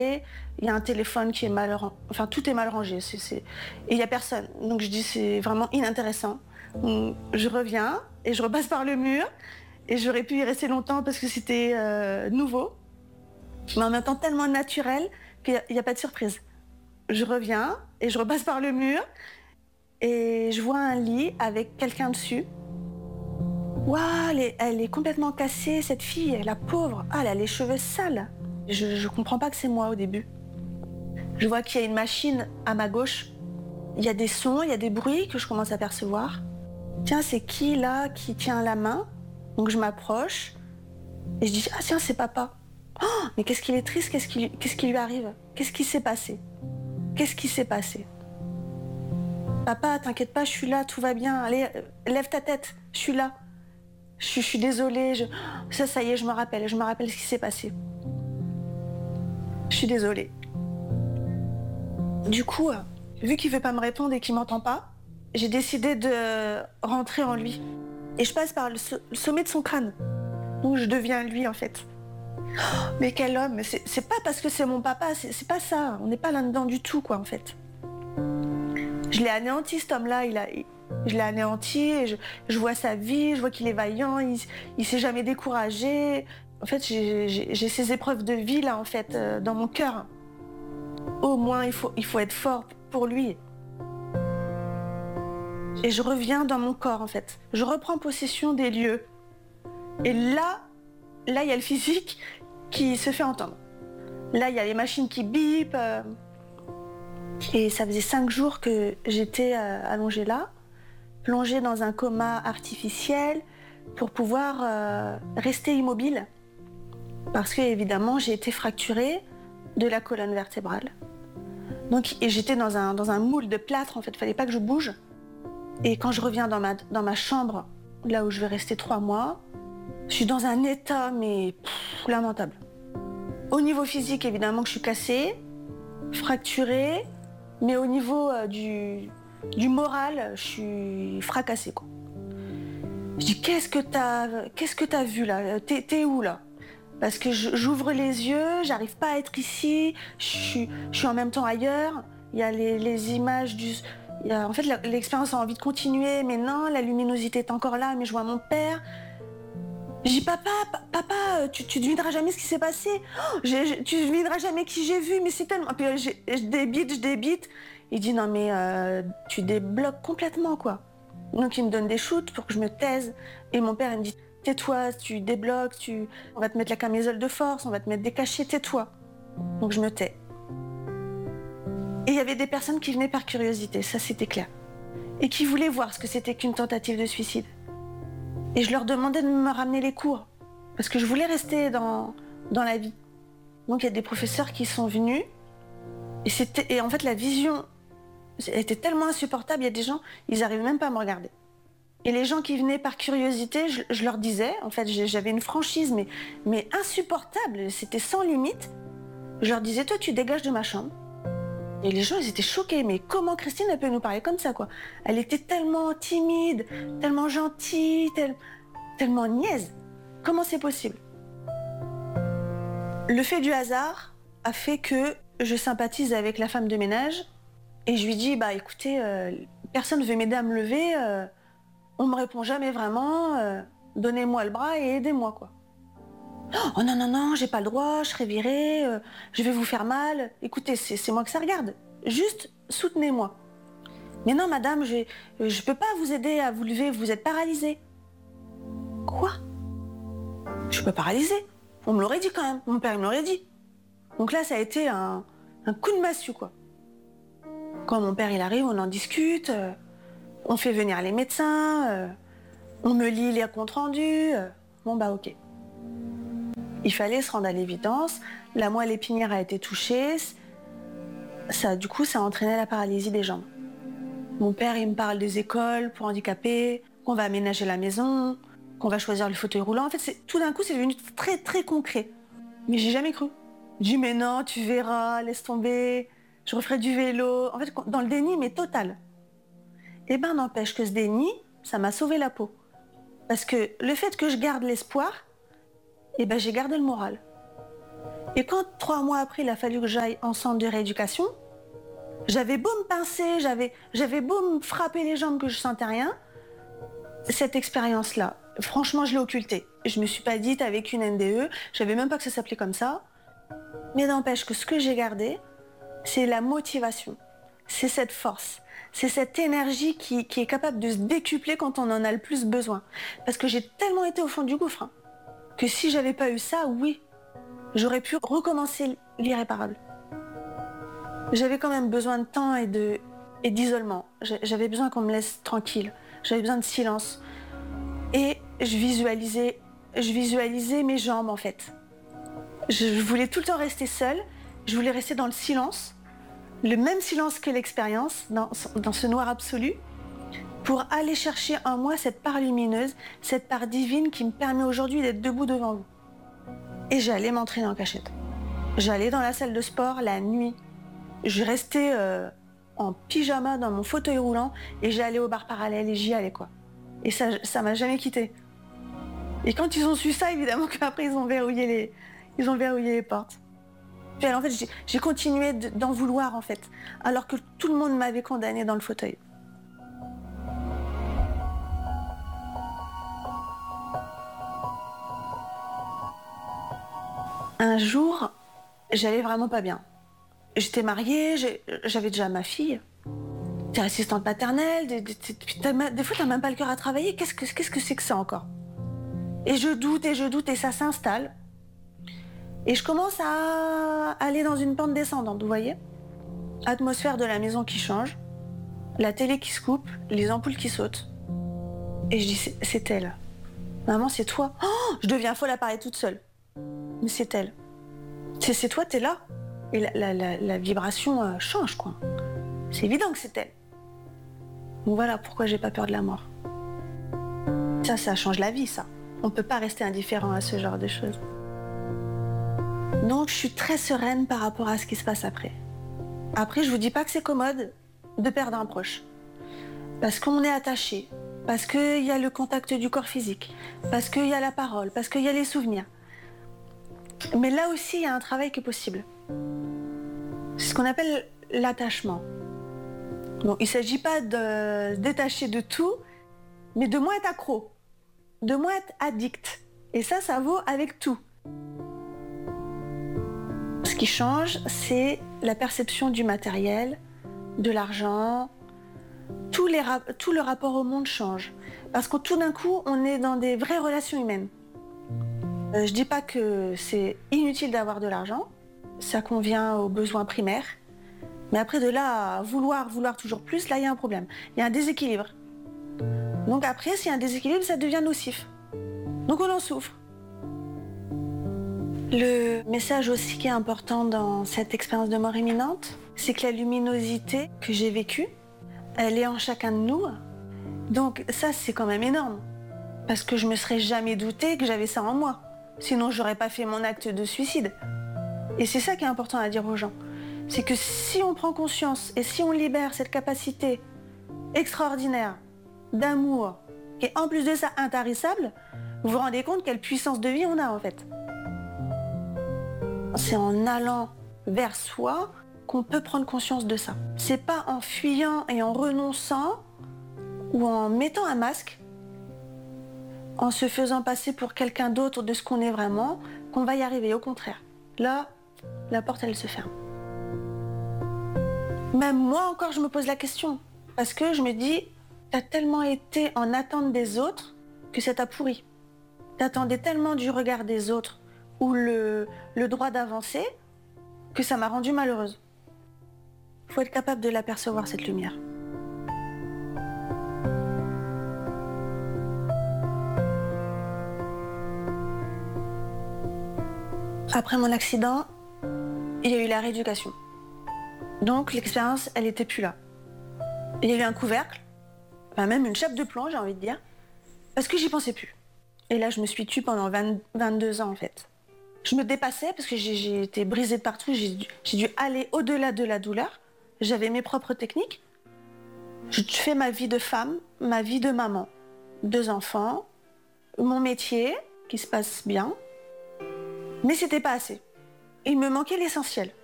il y a un téléphone qui est mal rangé, enfin tout est mal rangé, et il y a personne. Donc je dis c'est vraiment inintéressant. Donc, je reviens et je repasse par le mur et j'aurais pu y rester longtemps parce que c'était nouveau, mais en même temps tellement naturel qu'il n'y a pas de surprise. Je reviens et je repasse par le mur et je vois un lit avec quelqu'un dessus. Waouh, elle est complètement cassée, cette fille, la pauvre. Ah, elle a les cheveux sales. Je comprends pas que c'est moi au début. Je vois qu'il y a une machine à ma gauche. Il y a des sons, il y a des bruits que je commence à percevoir. Tiens, c'est qui là qui tient la main? Donc je m'approche et je dis ah tiens, c'est papa. Oh, mais qu'est-ce qu'il est triste, qu'est-ce qui lui arrive? Qu'est-ce qui s'est passé? Qu'est-ce qui s'est passé? Papa, t'inquiète pas, je suis là, tout va bien. Allez, lève ta tête, je suis là. Je suis désolée. Ça y est, je me rappelle ce qui s'est passé. Je suis désolée. Du coup, vu qu'il veut pas me répondre et qu'il m'entend pas, j'ai décidé de rentrer en lui. Et je passe par le sommet de son crâne. Donc je deviens lui en fait. Mais quel homme, c'est pas parce que c'est mon papa, c'est pas ça. On n'est pas là-dedans du tout quoi en fait. Je l'ai anéanti cet homme-là, je l'ai anéanti et je vois sa vie, je vois qu'il est vaillant, il s'est jamais découragé. En fait, j'ai ces épreuves de vie là en fait dans mon cœur. Au moins, il faut être fort pour lui. Et je reviens dans mon corps en fait. Je reprends possession des lieux. Et là, il y a le physique qui se fait entendre. Là, il y a les machines qui bipent. Et ça faisait 5 jours que j'étais allongée là, plongée dans un coma artificiel pour pouvoir rester immobile. Parce que, évidemment, j'ai été fracturée de la colonne vertébrale. Donc, et j'étais dans un moule de plâtre, en fait, il ne fallait pas que je bouge. Et quand je reviens dans ma chambre, là où je vais rester 3 mois, je suis dans un état, mais lamentable. Au niveau physique, évidemment, que je suis cassée, fracturée, mais au niveau du moral, je suis fracassée, quoi. Je dis, qu'est-ce que t'as vu là? T'es où là? Parce que j'ouvre les yeux, j'arrive pas à être ici, je suis en même temps ailleurs. Il y a les images en fait, l'expérience a envie de continuer, mais non, la luminosité est encore là, mais je vois mon père. Je dis, papa, tu devineras jamais ce qui s'est passé. Oh, tu devineras jamais qui j'ai vu, mais c'est tellement... Puis je débite. Il dit, non mais tu débloques complètement, quoi. Donc il me donne des shoots pour que je me taise. Et mon père, il me dit, tais-toi, tu débloques, on va te mettre la camisole de force, on va te mettre des cachets, tais-toi. Donc je me tais. Et il y avait des personnes qui venaient par curiosité, ça c'était clair. Et qui voulaient voir ce que c'était qu'une tentative de suicide. Et je leur demandais de me ramener les cours, parce que je voulais rester dans la vie. Donc il y a des professeurs qui sont venus, et en fait la vision était tellement insupportable, il y a des gens, ils n'arrivaient même pas à me regarder. Et les gens qui venaient par curiosité, je leur disais, en fait j'avais une franchise, mais insupportable, c'était sans limite. Je leur disais, toi tu dégages de ma chambre. Et les gens, ils étaient choqués. Mais comment Christine, elle peut nous parler comme ça, quoi? Elle était tellement timide, tellement gentille, tellement niaise. Comment c'est possible? Le fait du hasard a fait que je sympathise avec la femme de ménage et je lui dis, bah écoutez, personne ne veut m'aider à me lever, on me répond jamais vraiment, donnez-moi le bras et aidez-moi, quoi. Oh non, j'ai pas le droit, je serai virée, je vais vous faire mal. Écoutez, c'est moi que ça regarde. Juste soutenez-moi. Mais non, madame, je peux pas vous aider à vous lever, vous êtes paralysée. Quoi? Je suis pas paralysée. On me l'aurait dit quand même, mon père me l'aurait dit. Donc là, ça a été un coup de massue, quoi. Quand mon père il arrive, on en discute, on fait venir les médecins, on me lit les comptes rendus. Bon bah ok. Il fallait se rendre à l'évidence, la moelle épinière a été touchée, du coup ça a entraîné la paralysie des jambes. Mon père il me parle des écoles pour handicapés, qu'on va aménager la maison, qu'on va choisir le fauteuil roulant. En fait, tout d'un coup c'est devenu très très concret. Mais j'ai jamais cru. Je dis mais non, tu verras, laisse tomber, je referai du vélo. En fait, dans le déni, mais total. Eh ben n'empêche que ce déni, ça m'a sauvé la peau. Parce que le fait que je garde l'espoir, eh ben j'ai gardé le moral. Et quand 3 mois après, il a fallu que j'aille en centre de rééducation, j'avais beau me pincer, j'avais beau me frapper les jambes que je sentais rien, cette expérience-là, franchement, je l'ai occultée. Je me suis pas dit, t'as vécu une NDE, je savais même pas que ça s'appelait comme ça. Mais n'empêche que ce que j'ai gardé, c'est la motivation, c'est cette force, c'est cette énergie qui est capable de se décupler quand on en a le plus besoin. Parce que j'ai tellement été au fond du gouffre, hein, que si j'avais pas eu ça, oui, j'aurais pu recommencer l'irréparable. J'avais quand même besoin de temps et d'isolement. J'avais besoin qu'on me laisse tranquille. J'avais besoin de silence. Et je visualisais mes jambes en fait. Je voulais tout le temps rester seule. Je voulais rester dans le silence, le même silence que l'expérience, dans ce noir absolu, pour aller chercher en moi cette part lumineuse, cette part divine qui me permet aujourd'hui d'être debout devant vous. Et j'allais m'entraîner en cachette. J'allais dans la salle de sport la nuit. Je restais en pyjama dans mon fauteuil roulant et j'allais au bar parallèle et j'y allais quoi. Et ça m'a jamais quitté. Et quand ils ont su ça, évidemment qu'après ils ont verrouillé les portes. Puis, en fait, j'ai continué d'en vouloir en fait, alors que tout le monde m'avait condamné dans le fauteuil. Un jour, j'allais vraiment pas bien. J'étais mariée, j'avais déjà ma fille. T'es assistante maternelle, des fois t'as même pas le cœur à travailler. Qu'est-ce que c'est que ça encore? Et je doute et ça s'installe. Et je commence à aller dans une pente descendante, vous voyez? Atmosphère de la maison qui change, la télé qui se coupe, les ampoules qui sautent. Et je dis, c'est elle. Maman, c'est toi. Oh, je deviens folle à parler toute seule. Mais c'est elle. C'est toi, t'es là. Et la vibration change, quoi. C'est évident que c'est elle. Donc voilà pourquoi j'ai pas peur de la mort. Ça change la vie, ça. On peut pas rester indifférent à ce genre de choses. Donc je suis très sereine par rapport à ce qui se passe après. Après, je vous dis pas que c'est commode de perdre un proche. Parce qu'on est attaché, parce qu'il y a le contact du corps physique, parce qu'il y a la parole, parce qu'il y a les souvenirs. Mais là aussi, il y a un travail qui est possible. C'est ce qu'on appelle l'attachement. Bon, il ne s'agit pas de se détacher de tout, mais de moins être accro, de moins être addict. Et ça vaut avec tout. Ce qui change, c'est la perception du matériel, de l'argent. Tout le rapport au monde change. Parce que tout d'un coup, on est dans des vraies relations humaines. Je dis pas que c'est inutile d'avoir de l'argent, ça convient aux besoins primaires. Mais après de là à vouloir toujours plus, là il y a un problème. Il y a un déséquilibre. Donc après, s'il y a un déséquilibre, ça devient nocif. Donc on en souffre. Le message aussi qui est important dans cette expérience de mort imminente, c'est que la luminosité que j'ai vécue, elle est en chacun de nous. Donc ça, c'est quand même énorme. Parce que je me serais jamais douté que j'avais ça en moi. Sinon, j'aurais pas fait mon acte de suicide. Et c'est ça qui est important à dire aux gens. C'est que si on prend conscience et si on libère cette capacité extraordinaire d'amour, et en plus de ça intarissable, vous vous rendez compte quelle puissance de vie on a en fait. C'est en allant vers soi qu'on peut prendre conscience de ça. C'est pas en fuyant et en renonçant ou en mettant un masque, en se faisant passer pour quelqu'un d'autre de ce qu'on est vraiment, qu'on va y arriver. Au contraire, là, la porte elle se ferme. Même moi encore, je me pose la question. Parce que je me dis, t'as tellement été en attente des autres que ça t'a pourri. T'attendais tellement du regard des autres ou le droit d'avancer que ça m'a rendue malheureuse. Il faut être capable de l'apercevoir, cette lumière. Après mon accident, il y a eu la rééducation. Donc l'expérience, elle n'était plus là. Il y a eu un couvercle, enfin même une chape de plomb, j'ai envie de dire, parce que j'y pensais plus. Et là, je me suis tue pendant 22 ans en fait. Je me dépassais parce que j'ai été brisée de partout, j'ai dû aller au-delà de la douleur. J'avais mes propres techniques. Je fais ma vie de femme, ma vie de maman, 2 enfants, mon métier qui se passe bien, mais c'était pas assez. Il me manquait l'essentiel.